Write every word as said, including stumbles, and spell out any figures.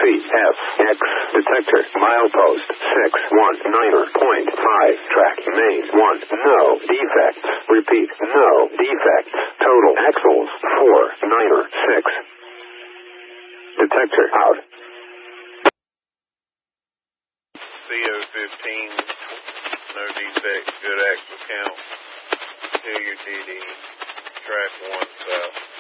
F, X, detector, milepost, six one niner point five, track, main, one, no defects, repeat, no defects, total axles, four niner six, detector, out. C O fifteen, no defects, good axle count, Hilliard D D, track one south.